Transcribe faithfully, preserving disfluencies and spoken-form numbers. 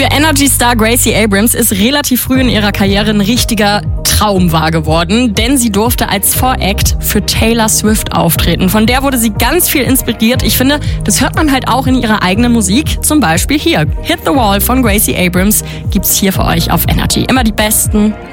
Für Energy-Star Gracie Abrams ist relativ früh in ihrer Karriere ein richtiger Traum wahr geworden, denn sie durfte als Voract für Taylor Swift auftreten. Von der wurde sie ganz viel inspiriert. Ich finde, das hört man halt auch in ihrer eigenen Musik. Zum Beispiel hier. Hit the Wall von Gracie Abrams gibt's hier für euch auf Energy. Immer die besten